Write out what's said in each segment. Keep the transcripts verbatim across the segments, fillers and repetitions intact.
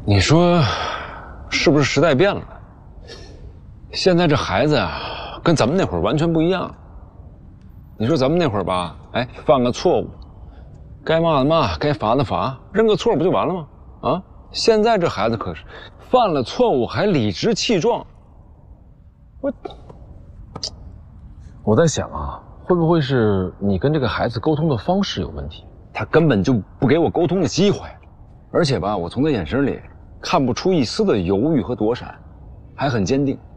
你说是不是时代变了？现在这孩子啊，跟咱们那会儿完全不一样。你说咱们那会儿吧，哎，犯个错误，该骂的骂，该罚的罚，认个错不就完了吗？啊，现在这孩子可是犯了错误还理直气壮。我我在想啊，会不会是你跟这个孩子沟通的方式有问题？ 他根本就不给我沟通的机会，而且吧，我从他眼神里看不出一丝的犹豫和躲闪，还很坚定。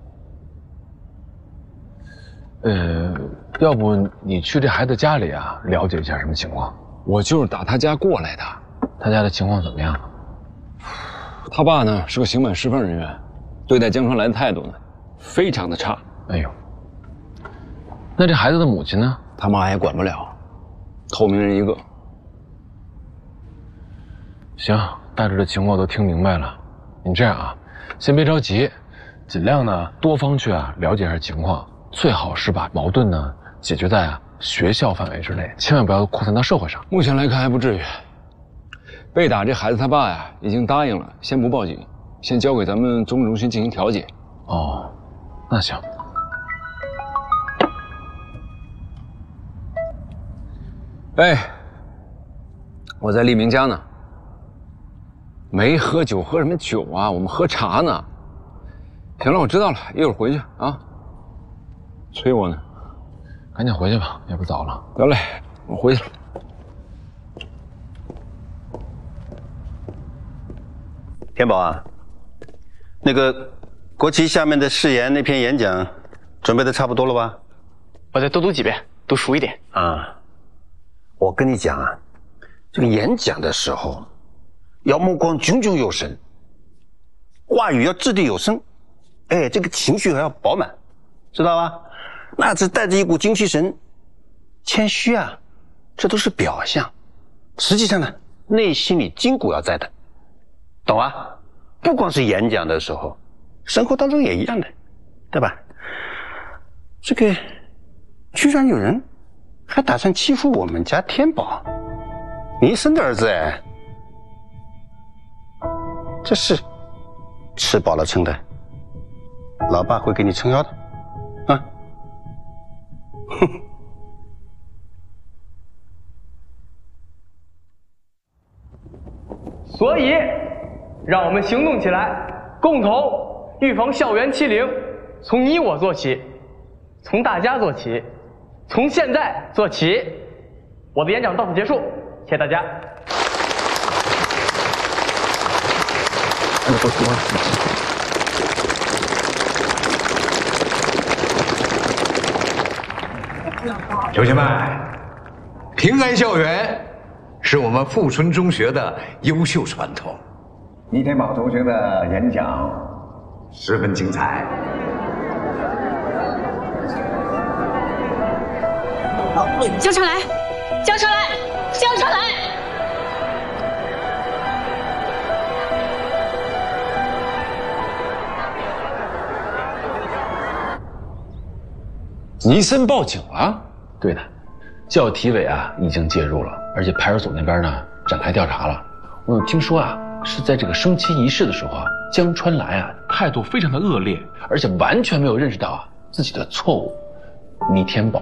呃，要不你去这孩子家里啊，了解一下什么情况？ 我就是打他家过来的。 他家的情况怎么样？ 他爸呢是个刑满释放人员，对待江川来的态度呢，非常的差。 哎呦，那这孩子的母亲呢？ 他妈也管不了，透明人一个。 行，大致的情况都听明白了。你这样啊，先别着急，尽量呢多方去啊了解一下情况，最好是把矛盾呢解决在啊学校范围之内，千万不要扩散到社会上。 目前来看还不至于。被打这孩子他爸呀，已经答应了，先不报警，先交给咱们综合中心进行调解。 哦，那行。 哎，我在立明家呢。没喝酒，喝什么酒啊？我们喝茶呢。行了，我知道了，一会儿回去啊。催我呢， 赶紧回去吧，要不早了。 得嘞，我回去了。 天宝啊，那个国旗下面的誓言那篇演讲，准备的差不多了吧？ 我再多读几遍，读熟一点啊。我跟你讲啊，这个演讲的时候，要目光炯炯有神，话语要掷地有声，哎，这个情绪还要饱满，知道吧？那只带着一股精气神，谦虚啊，这都是表象。实际上呢，内心里筋骨要在的，懂啊？不光是演讲的时候，生活当中也一样的，对吧？这个居然有人还打算欺负我们家天宝，您生的儿子哎。这是吃饱了撑的，老爸会给你撑腰的，啊！哼。 所以，让我们行动起来，共同预防校园欺凌。从你我做起，从大家做起，从现在做起。我的演讲到此结束，谢谢大家。 同学们，平安校园是我们富春中学的优秀传统。倪天宝同学的演讲十分精彩。 交上来，交上来，交上来！ 尼森报警了？ 对的，教体委啊已经介入了，而且派出所那边呢展开调查了。我有听说啊，是在这个升旗仪式的时候啊，江川来啊态度非常的恶劣，而且完全没有认识到啊自己的错误。倪天宝